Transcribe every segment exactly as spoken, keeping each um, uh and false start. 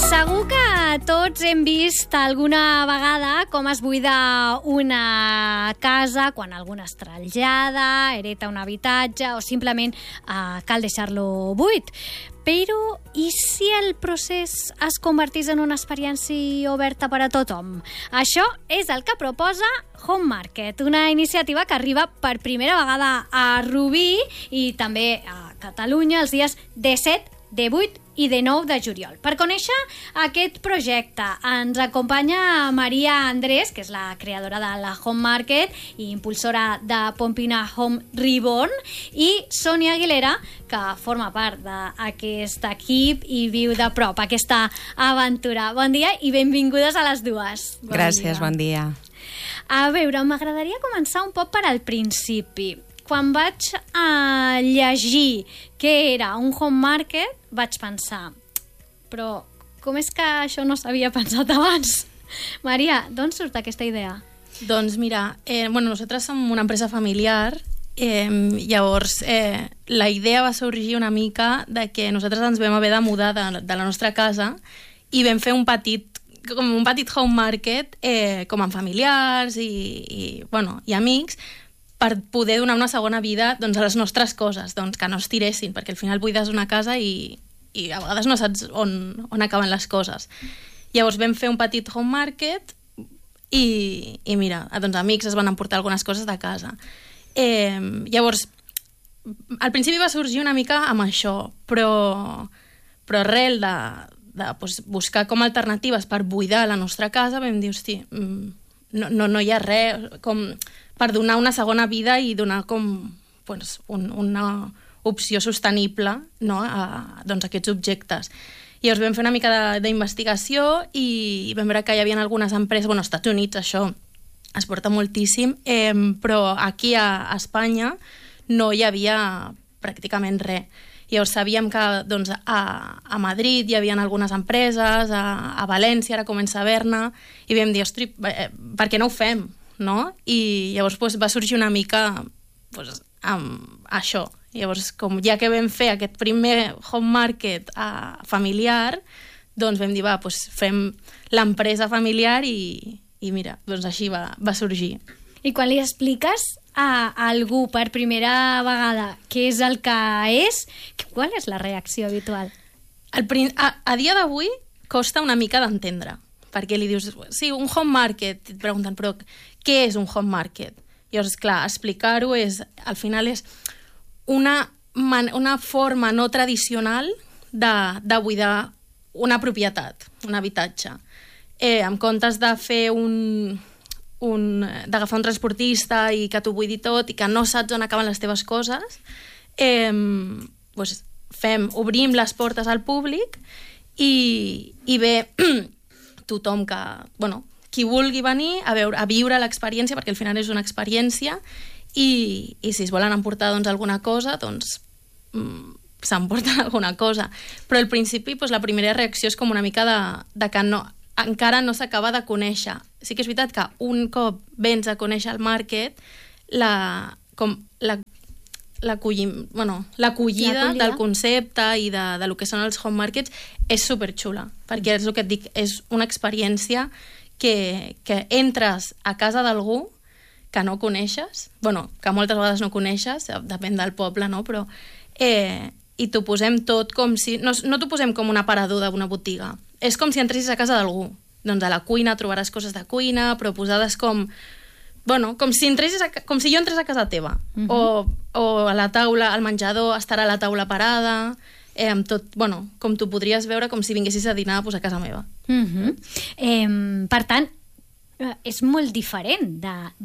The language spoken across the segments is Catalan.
Segur que tots hem vist alguna vegada com es buida una casa quan algú es trasllada, hereta un habitatge o simplement eh, cal deixar-lo buit. Però i si el procés es convertís en una experiència oberta per a tothom? Això és el que proposa Home Market, una iniciativa que arriba per primera vegada a Rubí i també a Catalunya els dies disset, divuit i dinou de juliol. Per conèixer aquest projecte ens acompanya Maria Andrés, que és la creadora de la Home Market i impulsora de Pompina Home Reborn, i Sònia Aguilera, que forma part d'aquest equip i viu de prop aquesta aventura. Bon dia i benvingudes a les dues. Bon Gràcies, dia. Bon dia. A veure, m'agradaria començar un poc per al principi. Quan vaig a llegir què era un home market, vaig pensar, però com és que això no s'havia pensat abans? Maria, d'on surt aquesta idea? Doncs mira, eh, bueno, nosaltres som una empresa familiar, eh, llavors eh, la idea va sorgir una mica de que nosaltres ens vam haver de mudar de, de la nostra casa i vam fer un petit com un petit home market eh, com amb familiars i, i, bueno, i amics, per poder donar una segona vida doncs, a les nostres coses, doncs, que no es tiressin, perquè al final buides una casa i, i a vegades no saps on, on acaben les coses. Llavors vam fer un petit home market i, i mira, doncs amics es van emportar algunes coses de casa. Eh, llavors, al principi va sorgir una mica amb això, però, però arrel de, de doncs, buscar com alternatives per buidar la nostra casa, vam dir, hosti, no, no, no hi ha res com per donar una segona vida i donar com doncs, un, una opció sostenible, no, a, doncs, a aquests objectes. I llavors vam fer una mica d'investigació i vam veure que hi havia algunes empreses, bueno, als Estats Units això es porta moltíssim, eh, però aquí a, a Espanya no hi havia pràcticament res. I llavors sabíem que doncs, a, a Madrid hi havia algunes empreses, a, a València ara comença a haver-ne, i vam dir, ostres, per què no ho fem? No? I llavors pues, va sorgir una mica pues, amb això. Llavors, com ja que vam fer aquest primer home market uh, familiar, doncs vam dir, va, pues, fem l'empresa familiar i, i mira, doncs així va, va sorgir. I quan li expliques a algú per primera vegada què és el que és, qual és la reacció habitual? El prim... a, a dia d'avui costa una mica d'entendre, perquè li dius, sí, un home market, et pregunten, però què és un home market? Llavors, clar, explicar-ho és, al final és una, man, una forma no tradicional de, de buidar una propietat, un habitatge. Eh, en comptes de fer un, un d'agafar un transportista i que t'ho buidi tot i que no saps on acaben les teves coses, eh, doncs fem, obrim les portes al públic i, i ve tothom que, bueno, qui vulgui venir a, veure, a viure l'experiència, perquè al final és una experiència, i, i si es volen emportar doncs, alguna cosa, doncs mm, s'emporten alguna cosa. Però al principi doncs, la primera reacció és com una mica de, de que no, encara no s'acaba de conèixer. Sí que és veritat que un cop vens a conèixer el market, la, com la l'acollida bueno, del concepte i de, de lo que són els home markets és superxula, perquè és el que et dic, és una experiència que, que entres a casa d'algú que no coneixes, bueno, que moltes vegades no coneixes, depèn del poble, no? Però eh, i t'ho posem tot com si... No, no t'ho posem com un aparador d'una botiga, és com si entressis a casa d'algú. Doncs a la cuina trobaràs coses de cuina, però posades com... Bueno, com si, entressis a, com si jo entrés a casa teva. Uh-huh. o, o a la taula, al menjador, estarà a la taula parada, eh, amb tot, bueno, com tu podries veure com si vinguessis a dinar pues, a casa meva. Uh-huh. eh, per tant, és molt diferent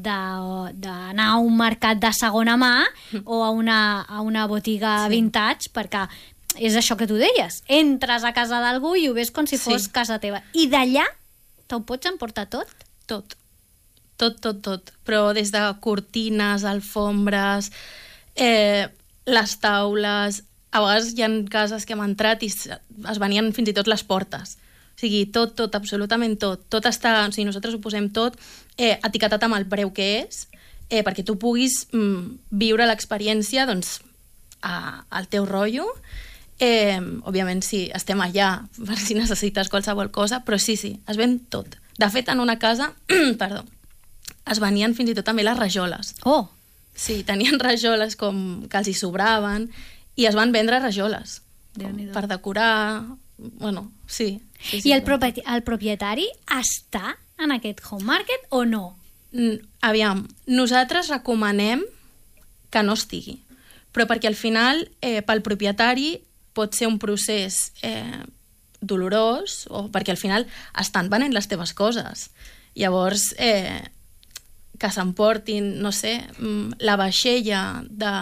d'anar a un mercat de segona mà uh-huh. o a una, a una botiga sí. vintage, perquè és això que tu deies. Entres a casa d'algú i ho ves com si fos sí. casa teva. I d'allà t'ho pots emportar tot? Tot. Tot, tot, tot. Però des de cortines, alfombres, eh, les taules... A vegades hi ha cases que hem entrat i es venien fins i tot les portes. O sigui, tot, tot, absolutament tot. Tot està... O sigui, nosaltres ho posem tot eh, etiquetat amb el preu que és, eh, perquè tu puguis mm, viure l'experiència doncs, a, al teu rotllo Eh, òbviament, sí, estem allà per si necessites qualsevol cosa, però sí, sí, es ven tot. De fet, en una casa, perdó, es venien fins i tot també les rajoles. Oh! Sí, tenien rajoles com que els hi sobraven i es van vendre rajoles per decorar, bueno, sí. sí, sí I el, sí. propietari, el propietari està en aquest home market o no? Mm, aviam, nosaltres recomanem que no estigui, però perquè al final eh, pel propietari pot ser un procés eh, dolorós o perquè al final estan venent les teves coses. Llavors, eh, que s'emportin, no sé, la vaixella de,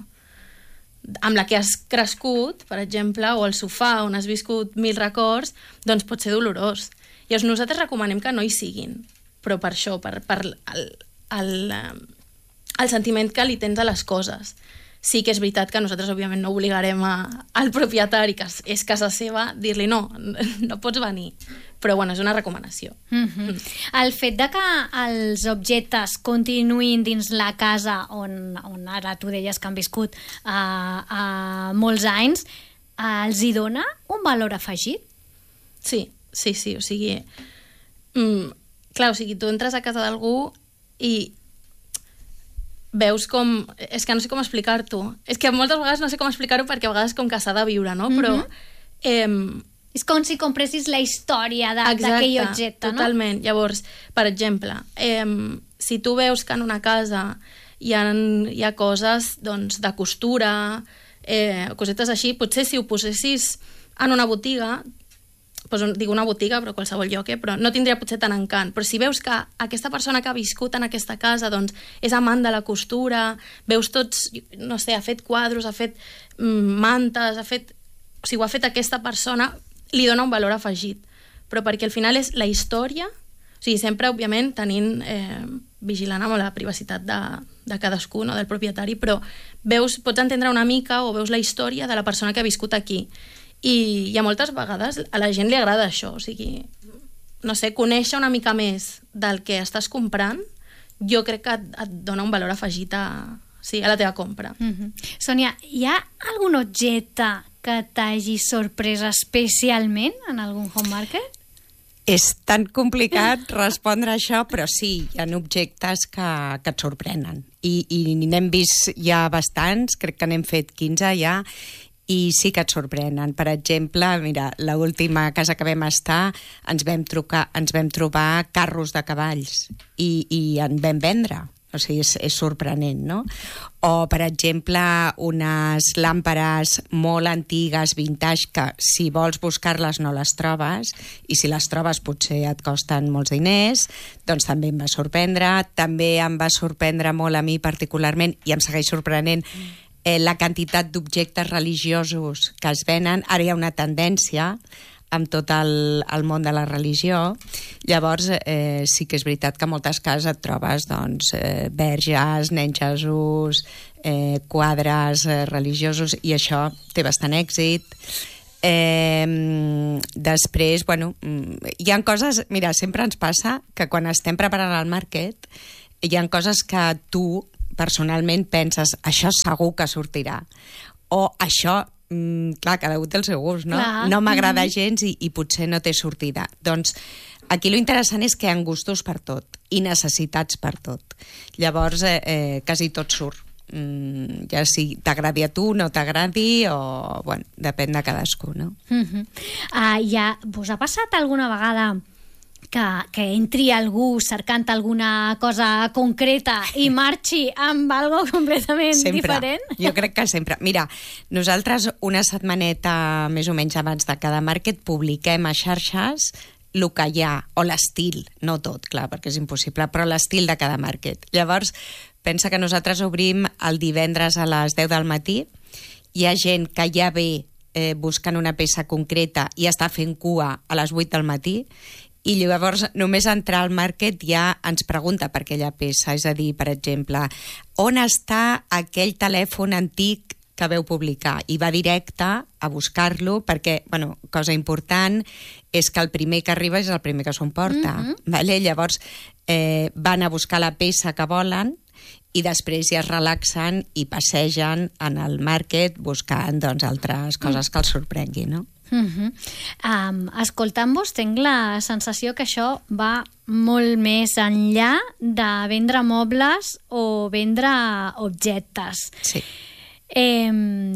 amb la que has crescut, per exemple, o el sofà on has viscut mil records, doncs pot ser dolorós. Llavors nosaltres recomanem que no hi siguin, però per això, per, per el, el, el sentiment que li tens a les coses. Sí que és veritat que nosaltres, òbviament, no obligarem a, al propietari, que és casa seva, dir-li no, no pots venir. Però, bueno, és una recomanació. Mm-hmm. Mm. El fet de que els objectes continuïn dins la casa on, on ara tu deies que han viscut uh, uh, molts anys, uh, els hi dona un valor afegit? Sí, sí, sí, o sigui... Mm, clar, o sigui, tu entres a casa d'algú i veus com... És que no sé com explicar-t'ho. És que moltes vegades no sé com explicar-ho perquè a vegades com que s'ha de viure, no? Mm-hmm. Però... Eh, és com si compressis la història d'aquell objecte, no? Totalment. Llavors, per exemple, eh, si tu veus que en una casa hi ha, hi ha coses doncs, de costura, eh, cosetes així, potser si ho posessis en una botiga... Doncs dic una botiga, però qualsevol lloc, eh? Però no tindria potser tant encant. Però si veus que aquesta persona que ha viscut en aquesta casa doncs, és amant de la costura, veus tots, no sé, ha fet quadros, ha fet mm, mantes, ha fet... O sigui, ho ha fet aquesta persona, li dona un valor afegit. Però perquè al final és la història, o sigui, sempre, òbviament, tenint, eh, vigilant amb la privacitat de, de cadascú, no? Del propietari, però veus, pots entendre una mica o veus la història de la persona que ha viscut aquí. I hi ha moltes vegades a la gent li agrada això, o sigui, no sé, conèixer una mica més del que estàs comprant, jo crec que et, et dona un valor afegit a, sí, a la teva compra. Mm-hmm. Sònia, hi ha algun objecte que t'hagi sorprès especialment en algun home market? És tan complicat respondre això, però sí, hi ha objectes que, que et sorprenen. I, i n'hem vist ja bastants, crec que n'hem fet quinze ja, i sí que et sorprenen. Per exemple, mira, l'última casa que vam estar ens vam, trucar, ens vam trobar carros de cavalls i, i en vam vendre. O sigui, és, és sorprenent, no? O, per exemple, unes làmperes molt antigues, vintage, que si vols buscar-les no les trobes, i si les trobes potser et costen molts diners, doncs també em va sorprendre. També em va sorprendre molt a mi particularment, i em segueix sorprenent, Eh, la quantitat d'objectes religiosos que es venen. Ara hi ha una tendència amb tot el, el món de la religió. Llavors, eh, sí que és veritat que a moltes cases et trobes doncs, eh, verges, nens Jesús, eh, quadres eh, religiosos, i això té bastant èxit. Eh, després, bueno, hi ha coses... Mira, sempre ens passa que quan estem preparant el market hi ha coses que tu personalment penses, això segur que sortirà, o això, mm, clar, cada un té el seu gust, no? Clar. No m'agrada mm-hmm. gens i, i potser no té sortida. Doncs aquí lo interessant és que hi ha gustos per tot i necessitats per tot. Llavors, eh, eh, quasi tot surt. Mm, ja si t'agradi a tu, no t'agradi, o, bueno, depèn de cadascú, no? Mm-hmm. Uh, ja, vos ha passat alguna vegada Que, que entri algú cercant alguna cosa concreta i marxi amb algo completament sempre. Diferent? Jo crec que sempre. Mira, nosaltres una setmaneta més o menys abans de cada market publiquem a xarxes el que hi ha, o l'estil, no tot, clar, perquè és impossible, però l'estil de cada market. Llavors, pensa que nosaltres obrim el divendres a les deu del matí, hi ha gent que ja ve eh, buscant una peça concreta i està fent cua a les vuit del matí, i llavors només entrar al market ja ens pregunta per aquella peça. És a dir, per exemple, on està aquell telèfon antic que veu publicar? I va directe a buscar-lo perquè, bueno, cosa important és que el primer que arriba és el primer que s'ho emporta. Mm-hmm. Vale? Llavors eh, van a buscar la peça que volen i després ja es relaxen i passegen en el market buscant doncs, altres coses que els sorprenguin, no? Uh-huh. Um, escoltant-vos tinc la sensació que això va molt més enllà de vendre mobles o vendre objectes. Sí. Eh,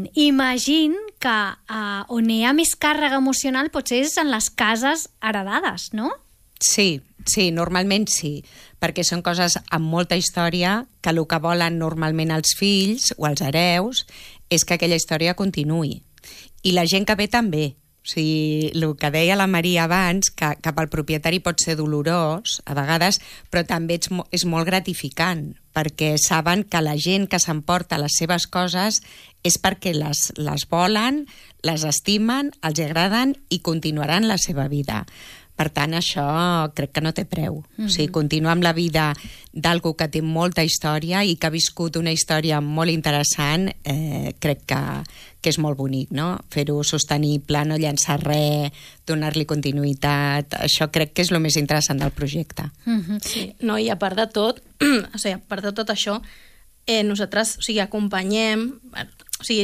imagine que uh, on hi ha més càrrega emocional potser és en les cases heredades, no? Sí, sí, normalment sí, perquè són coses amb molta història que el que volen normalment els fills o els hereus és que aquella història continuï. I la gent que ve també. O sigui, el que deia la Maria abans, que, que pel propietari pot ser dolorós, a vegades, però també és, és molt gratificant, perquè saben que la gent que s'emporta les seves coses és perquè les, les volen, les estimen, els agraden i continuaran la seva vida. Per tant, això crec que no té preu. Mm-hmm. O sigui, continuar amb la vida d'algú que té molta història i que ha viscut una història molt interessant, eh, crec que, que és molt bonic, no? Fer-ho sostenible, no llançar res, donar-li continuïtat, això crec que és el més interessant del projecte. Mm-hmm. Sí. No, i a part de tot, o sigui, a part de tot això, eh, nosaltres, o sigui, acompanyem, o sigui,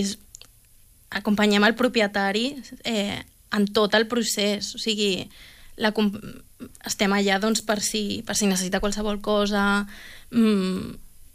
acompanyem el propietari eh, en tot el procés, o sigui, La, estem allà doncs, per, si, per si necessita qualsevol cosa, mm,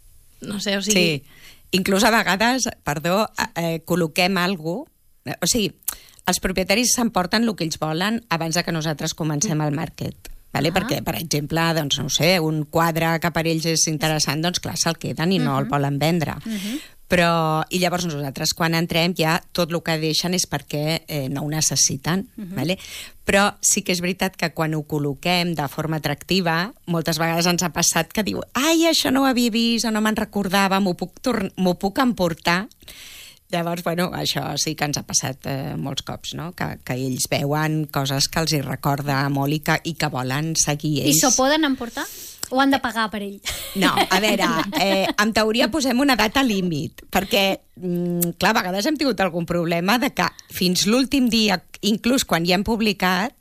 no sé, o sigui... Sí, inclús a vegades, perdó, eh, col·loquem alguna cosa, o sigui, els propietaris s'emporten el que ells volen abans de que nosaltres comencem el market. Vale? Ah. Perquè, per exemple, doncs, no sé, un quadre que per ells és interessant, doncs clar, se'l queden i no uh-huh. el volen vendre. Uh-huh. Però, i llavors nosaltres quan entrem ja tot el que deixen és perquè eh, no ho necessiten, uh-huh. vale? Però sí que és veritat que quan ho col·loquem de forma atractiva, moltes vegades ens ha passat que diu ai, això no ho havia vist o no me'n recordava, m'ho puc, tor- m'ho puc emportar. Llavors, bueno, això sí que ens ha passat eh, molts cops, no? Que, que ells veuen coses que els hi recorda molt i que, i que volen seguir ells. I s'ho poden emportar? O han de pagar per ell? No, a veure, eh, en teoria posem una data límit, perquè, mm, clar, a vegades hem tingut algun problema de que fins l'últim dia, inclús quan ja hem publicat,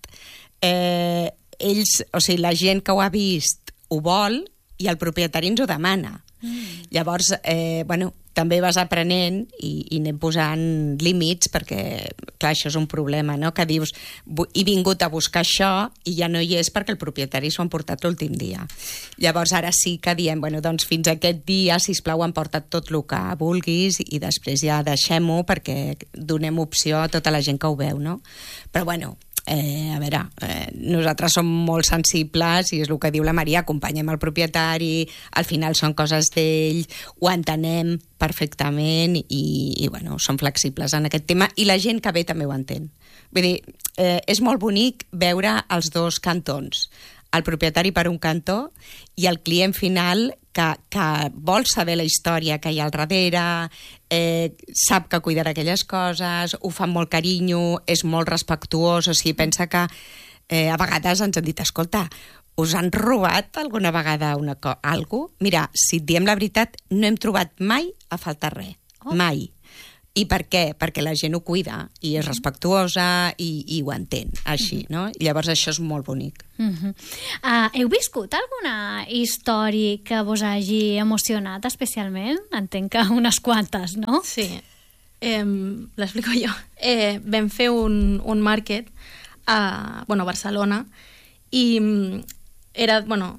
eh, ells, o sigui, la gent que ho ha vist ho vol i el propietari ens ho demana. Mm. Llavors, eh, bueno, també vas aprenent i, i anem posant límits perquè, clar, això és un problema, no? Que dius, he vingut a buscar això i ja no hi és perquè el propietari s'ho ha emportat l'últim dia. Llavors ara sí que diem, bueno, doncs fins a aquest dia, sisplau, emporta't tot el que vulguis i després ja deixem-ho perquè donem opció a tota la gent que ho veu, no? Però bueno, Eh, a veure, eh, nosaltres som molt sensibles i és el que diu la Maria, acompanyem el propietari, al final són coses d'ell, ho entenem perfectament i, i bueno, som flexibles en aquest tema i la gent que ve també ho entén. Vull dir, eh, és molt bonic veure els dos cantons, el propietari per un cantó i el client final que, que vol saber la història que hi ha al darrere, eh, sap que cuidarà aquelles coses, ho fa amb molt carinyo, és molt respectuós, o sigui, pensa que eh, a vegades ens han dit, escolta, us han robat alguna vegada una co- algo? Mira, si et diem la veritat, no hem trobat mai a faltar res, oh. mai. I per què? Perquè la gent ho cuida i és respectuosa i, i ho entén, així, no? I llavors això és molt bonic. Uh-huh. Uh, heu viscut alguna història que vos hagi emocionat especialment? Entenc que unes quantes, no? Sí. Eh, l'explico jo. Eh, vam fer un, un market a, bueno, a Barcelona i era, bueno,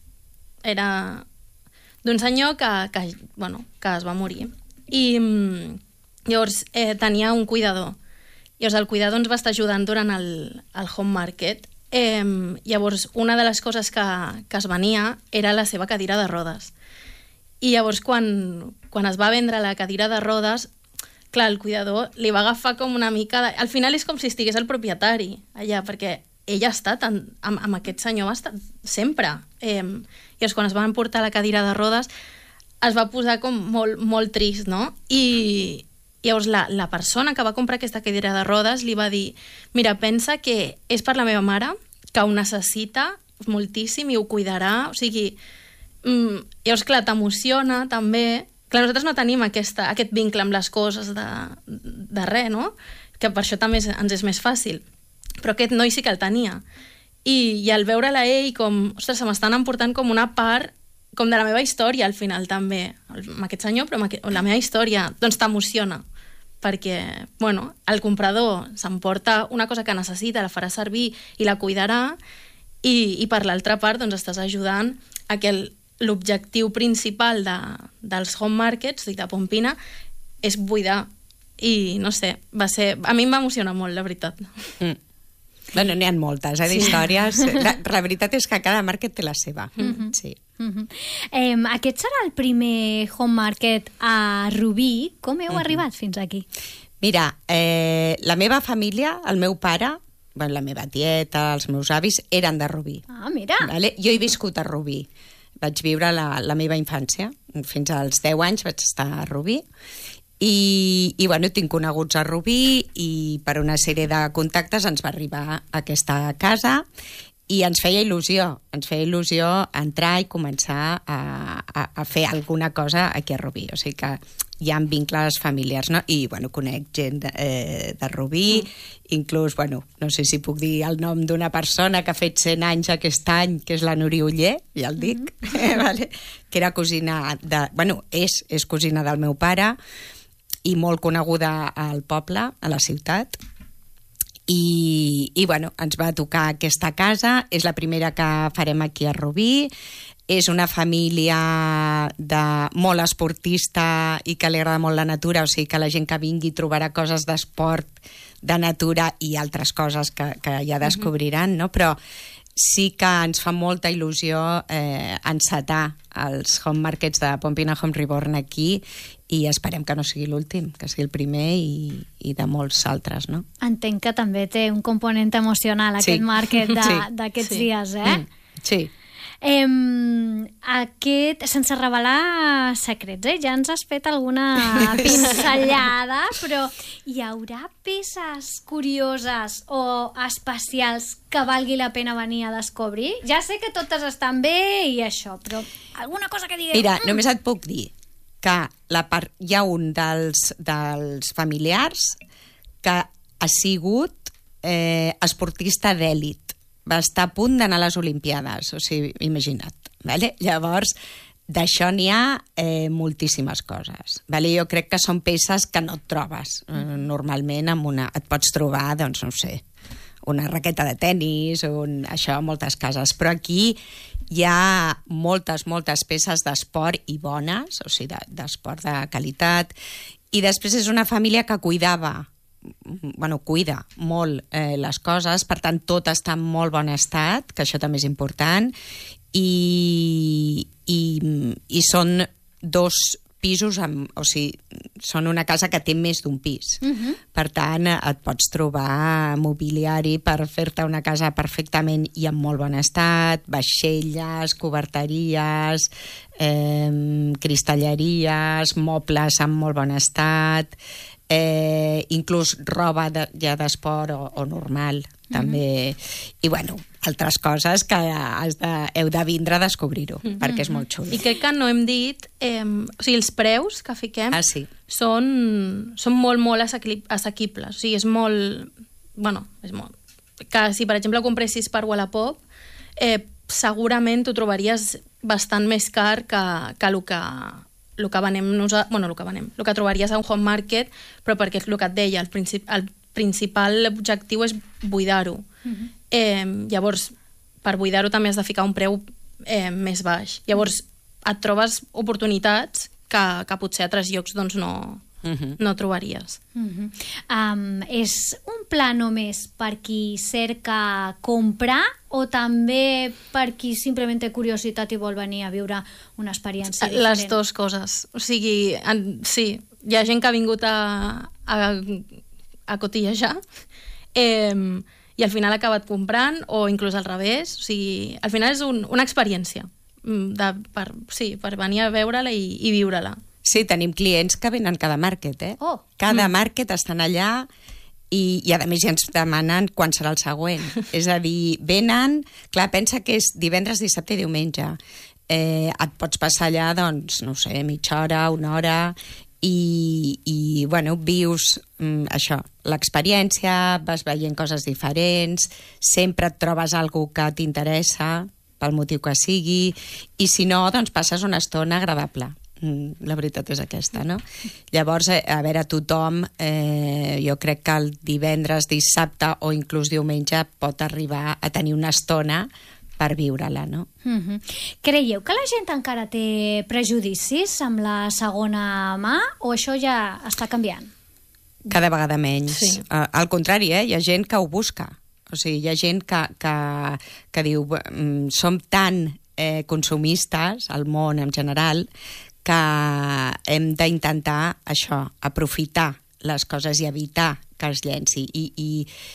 era d'un senyor que, que, bueno, que es va morir. I llavors eh, tenia un cuidador. Llavors el cuidador ens va estar ajudant durant el, el home market. Eh, llavors una de les coses que, que es venia era la seva cadira de rodes. I llavors quan, quan es va vendre la cadira de rodes, clar, el cuidador li va agafar com una mica... De... Al final és com si estigués el propietari allà, perquè ell ha estat, en, amb, amb aquest senyor, ha estat sempre. Eh, I llavors quan es van portar la cadira de rodes es va posar com molt, molt trist, no? I llavors la, la persona que va comprar aquesta cadira de rodes li va dir, mira, pensa que és per la meva mare, que ho necessita moltíssim i ho cuidarà, o sigui, mm, llavors, clar, t'emociona també. Clar, nosaltres no tenim aquesta, aquest vincle amb les coses de, de res, no? Que per això també és, ens és més fàcil. Però aquest noi sí que el tenia. I, i al veure-la ell com, ostres, se m'estan emportant com una part com de la meva història, al final, també. Amb aquest senyor, però amb aquest, la meva història, doncs t'emociona. Perquè, bueno, el comprador s'emporta una cosa que necessita, la farà servir i la cuidarà, i, i per l'altra part, doncs, estàs ajudant a que l'objectiu principal de, dels home markets, de Pompina, és buidar. I, no sé, va ser... A mi em va emocionar molt, la veritat. Mm. Bueno, n'hi ha moltes, eh, d'històries. Sí. La, la veritat és que cada market té la seva. Mm-hmm. Sí. Mm-hmm. eh, aquest serà el primer home market a Rubí. Com heu mm-hmm. arribat fins aquí? Mira, eh, la meva família, el meu pare, bueno, la meva tieta, els meus avis, eren de Rubí. Ah, mira. Vale? Jo he viscut a Rubí. Vaig viure la, la meva infància. Fins als deu anys vaig estar a Rubí. I, i bueno, tinc coneguts a Rubí i per una sèrie de contactes ens va arribar aquesta casa i ens feia il·lusió, ens feia il·lusió entrar i començar a, a, a fer alguna cosa aquí a Rubí. O sigui que hi ha vincles familiars, no? I, bueno, conec gent de, eh, de Rubí, mm. inclús, bueno, no sé si puc dir el nom d'una persona que ha fet cent anys aquest any, que és la Núria Uller, ja el dic, mm. vale? Que era cosina de... Bueno, és, és cosina del meu pare, i molt coneguda al poble, a la ciutat. I, i bueno, ens va tocar aquesta casa, és la primera que farem aquí a Rubí, és una família de molt esportista i que li agrada molt la natura, o sigui que la gent que vingui trobarà coses d'esport, de natura i altres coses que, que ja descobriran, no? Però sí que ens fa molta il·lusió eh, encetar els home markets de Pompina Home Reborn aquí i esperem que no sigui l'últim, que sigui el primer i, i de molts altres, no? Entenc que també té un component emocional aquest sí. market d'aquests sí. dies, eh? Mm, sí. Eh, aquest, sense revelar secrets, eh? Ja ens has fet alguna pinzellada, però hi haurà peces curioses o especials que valgui la pena venir a descobrir? Ja sé que totes estan bé i això, però alguna cosa que digueu... Mira, mm. només et puc dir que la part, hi ha un dels, dels familiars que ha sigut eh, esportista d'èlit. Va estar a punt d'anar a les Olimpiades, o sigui, imagina't. Vale? Llavors, d'això n'hi ha eh, moltíssimes coses. Vale? Jo crec que són peces que no et trobes. Eh, normalment amb una, et pots trobar, doncs, no sé, una raqueta de tennis, un, això, moltes cases. Però aquí hi ha moltes, moltes peces d'esport i bones, o sigui, d'esport de qualitat. I després és una família que cuidava bueno, cuida molt eh, les coses, per tant tot està en molt bon estat, que això també és important, i, i, i són dos pisos, amb, o sigui, són una casa que té més d'un pis. Uh-huh. Per tant, et pots trobar mobiliari per fer-te una casa perfectament i en molt bon estat, vaixelles, coberteries, eh, cristalleries, mobles en molt bon estat, eh, inclús roba de, ja d'esport o, o normal, mm-hmm. també. I, bueno, altres coses que has de, heu de vindre a descobrir-ho, mm-hmm. perquè és molt xulo. I crec que no hem dit... Eh, o sigui, els preus que fiquem ah, sí. són, són molt, molt assequibles. O sigui, és molt... Bueno, és molt... Que si, per exemple, ho compressis per Wallapop, eh, segurament t'ho trobaries bastant més car que, que el que... el que venem nosaltres, bueno, el que venem, el que trobaries a un home market, però perquè és el que et deia, el, princip, el principal objectiu és buidar-ho. Uh-huh. Eh, llavors, per buidar-ho també has de ficar un preu eh, més baix. Llavors, et trobes oportunitats que, que potser a altres llocs doncs, no, uh-huh. no trobaries. Uh-huh. Um, és un pla només per qui cerca comprar o també per qui simplement té curiositat i vol venir a viure una experiència diferent? Les dues coses. O sigui, en, sí, hi ha gent que ha vingut a, a, a cotillejar eh, i al final ha acabat comprant o inclús al revés. O sigui, al final és un, una experiència de, per, sí, per venir a veure-la i, i viure-la. Sí, tenim clients que venen cada market, eh? Oh. Cada mm. market estan allà i, i a més ja ens demanen quan serà el següent. És a dir, venen... Clar, pensa que és divendres, dissabte i diumenge. Eh, et pots passar allà, doncs, no sé, mitja hora, una hora, i, i bueno, vius mm, això, l'experiència, vas veient coses diferents, sempre et trobes algú que t'interessa, pel motiu que sigui, i si no, doncs passes una estona agradable. La veritat és aquesta, no? Llavors, a veure, tothom, eh, jo crec que el divendres, dissabte o inclús diumenge pot arribar a tenir una estona per viure-la, no? Mm-hmm. Creieu que la gent encara té prejudicis amb la segona mà o això ja està canviant? Cada vegada menys. Sí. Uh, al contrari, eh? Hi ha gent que ho busca. O sigui, hi ha gent que, que, que diu mm, som tan eh, consumistes, al món en general, que hem d'intentar això, aprofitar les coses i evitar que es llenci. I, i,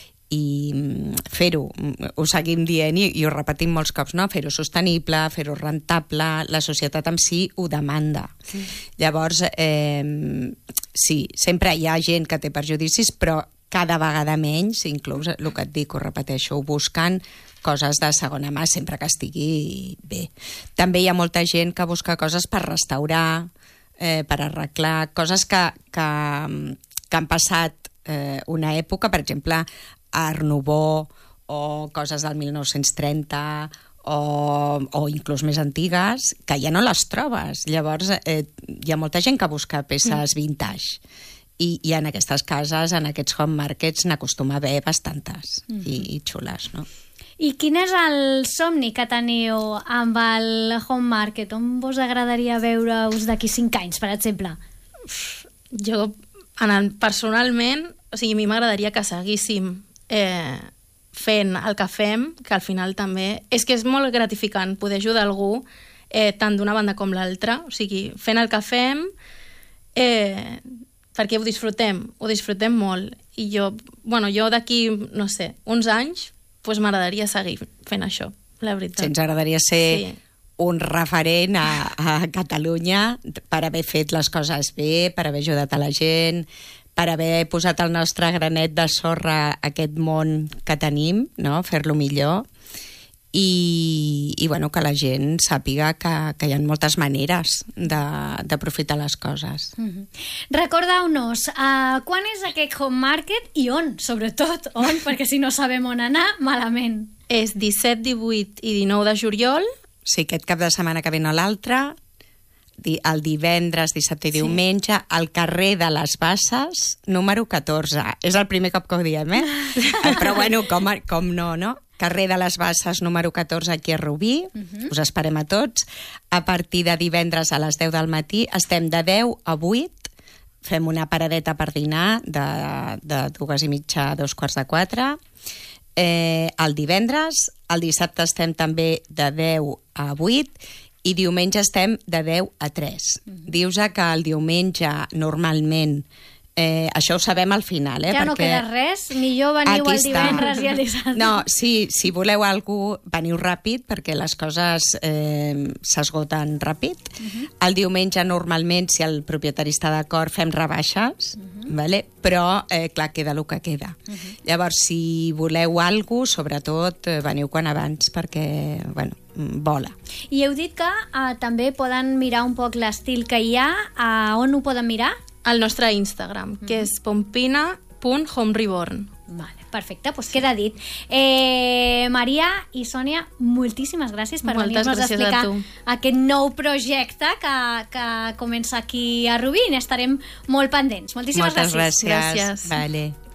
i fer-ho, ho seguim dient i, i ho repetim molts cops, no? Fer-ho sostenible, fer-ho rentable, la societat en si ho demanda. Sí. Llavors, eh, sí, sempre hi ha gent que té perjudicis, però cada vegada menys, inclús el que et dic, ho repeteixo, ho busquen coses de segona mà, sempre que estigui bé. També hi ha molta gent que busca coses per restaurar, eh, per arreglar, coses que, que, que han passat eh, una època, per exemple, Art Nouveau o coses del mil nou-cents trenta o, o inclús més antigues, que ja no les trobes. Llavors, eh, hi ha molta gent que busca peces vintage. I, i en aquestes cases, en aquests home markets, n'acostuma a haver bastantes mm-hmm. i, i xules, no? I quin és el somni que teniu amb el home market? On vos agradaria veure-us d'aquí cinc anys, per exemple? Jo, en el, personalment, o sigui, a mi m'agradaria que seguíssim eh, fent el que fem, que al final també... És que és molt gratificant poder ajudar algú eh, tant d'una banda com l'altra. O sigui, fent el que fem... Eh, perquè ho disfrutem, ho disfrutem molt. I jo, bueno, jo d'aquí, no sé, uns anys, pues m'agradaria seguir fent això, la veritat. Sí, ens agradaria ser sí. un referent a, a Catalunya per haver fet les coses bé, per haver ajudat a la gent, per haver posat el nostre granet de sorra a aquest món que tenim, no? Fer-lo millor. I, i bueno, que la gent sàpiga que, que hi ha moltes maneres d'aprofitar les coses. Mm-hmm. Recordeu-nos, uh, quan és aquest home market i on, sobretot, on? Perquè si no sabem on anar, malament. És disset, divuit i dinou de juliol. Sí, aquest cap de setmana que ve no l'altre, el divendres, dissabte i diumenge, sí. al carrer de les Basses, número catorze. És el primer cop que ho diem, eh? Però bueno, com, com no, no? Carrer de les Basses, número catorze, aquí a Rubí. Uh-huh. Us esperem a tots. A partir de divendres a les deu del matí estem de deu a vuit. Fem una paradeta per dinar de, de dues i mitja a dos quarts de quatre. Eh, el divendres, el dissabte estem també de deu a vuit i diumenge estem de deu a tres. Uh-huh. Dius que el diumenge normalment... Eh, això ho sabem al final, eh? Ja perquè no queda res, millor veniu el divendres i el dissabte. No, si, si voleu algú, veniu ràpid, perquè les coses eh, s'esgoten ràpid. Uh-huh. El diumenge, normalment, si el propietari està d'acord, fem rebaixes, uh-huh. vale? Però, eh, clar, queda el que queda. Uh-huh. Llavors, si voleu algú, sobretot, eh, veniu quan abans, perquè, bueno, vola. I heu dit que eh, també poden mirar un poc l'estil que hi ha. A on ho poden mirar? Al nostre Instagram, mm-hmm. que és pompina punt homereborn. Vale, perfecte, doncs queda dit. Eh, Maria i Sònia, moltíssimes gràcies per venir-nos a explicar a aquest nou projecte que, que comença aquí a Rubí. N'estarem molt pendents. Moltíssimes Moltes gràcies. gràcies. gràcies. Vale.